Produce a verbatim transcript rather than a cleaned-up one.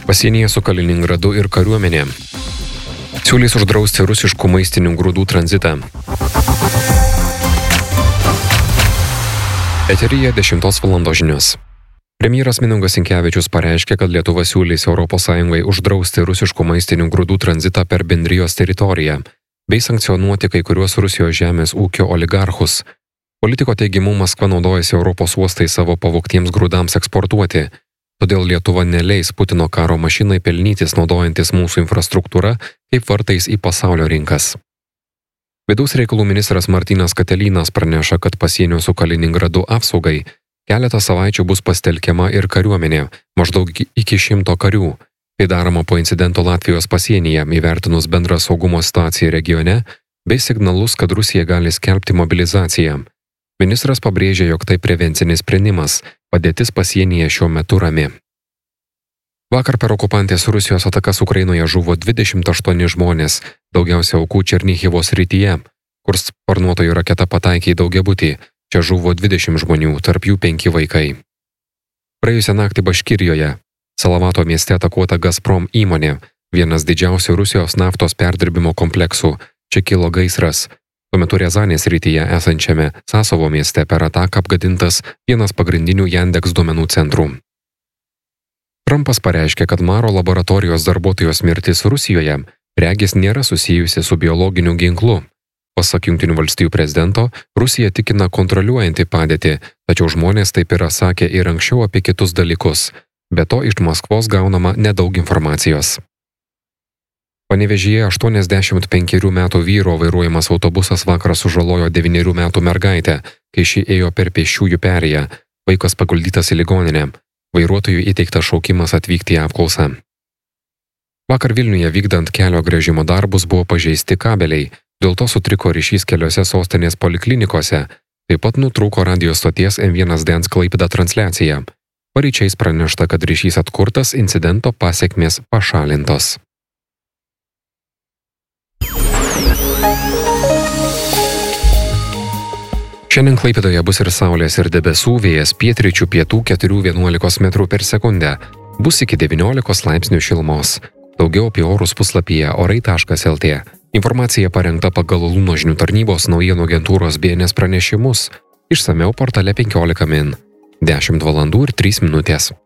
Pasienyje su Kaliningradu ir kariuomenė. Siūlys uždrausti rusiškų maistinių grūdų tranzitą. Eteryje dešimtos valandos žinios. Premjeras Mindaugas Sinkevičius pareiškė, kad Lietuva siūlys Europos Sąjungai uždrausti rusiškų maistinių grūdų tranzitą per bendrijos teritoriją, bei sankcionuoti kai kuriuos Rusijos žemės ūkio oligarchus. Politiko teigimu Maskva naudojasi Europos uostais savo pavoktiems grūdams eksportuoti, todėl Lietuva neleis Putino karo mašinai pelnytis naudojantis mūsų infrastruktūrą kaip vartais į pasaulio rinkas. Vidaus reikalų ministras Martynas Katelynas praneša, kad pasienio su Kaliningradu apsaugai keletą savaičių bus pastelkiama ir kariuomenė, maždaug iki šimto karių. Tai daroma po incidento Latvijos pasienyje, įvertinus bendrą saugumo situaciją regione, bei signalus, kad Rusija gali skelbti mobilizaciją. Ministras pabrėžė, jog tai prevencinis sprendimas, padėtis pasienyje šiuo metu rami. Vakar per okupantės Rusijos atakas Ukrainoje žuvo dvidešimt aštuoni žmonės, daugiausia aukų Černihivo srityje, kur sparnuotoji raketa pataikė į daugiabutį. Čia žuvo dvidešimt žmonių, tarp jų penki vaikai. Praėjusią naktį Baškirijoje, Salavato mieste atakuota Gazprom įmonė, vienas didžiausių Rusijos naftos perdirbimo kompleksų. Čia kilo gaisras. Tuo metu Riazanės srityje esančiame Sasovo mieste per ataką apgadintas vienas pagrindinių Yandex duomenų centrų. Trumpas pareiškė, kad Maro laboratorijos darbuotojos mirtis Rusijoje regis nėra susijusi su biologiniu ginklu. Pasak Jungtinių valstijų prezidento, Rusija tikina kontroliuojanti padėtį, tačiau žmonės taip yra sakę ir anksčiau apie kitus dalykus. Be to iš Maskvos gaunama nedaug informacijos. Panevėžyje aštuoniasdešimt penkerių metų vyro vairuojamas autobusas vakar sužalojo devynerių metų mergaitę, kai ši ėjo per pėsčiųjų perėją. Vaikas paguldytas į ligoninę. Vairuotojui įteiktas šaukimas atvykti į apklausą. Vakar Vilniuje vykdant kelio gręžimo darbus buvo pažeisti kabeliai, dėl to sutriko ryšys keliose sostinės poliklinikose, taip pat nutrūko radijo stoties M vienas Dance Klaipėda transliacija. Paryčiais pranešta, kad ryšys atkurtas, incidento pasekmės pašalintos. Šiandien Klaipėdoje bus ir saulės ir debesų, vėjas pietryčių pietų keturi vienuolika metrų per sekundę, bus iki devyniolikos laipsnių šilumos. Daugiau apie orus puslapyje orai taškas el tė. Informacija parengta pagal Luno žinių tarnybos naujienų agentūros B N S pranešimus, išsamiau portale penkiolika min. dešimt valandų ir trys minutės.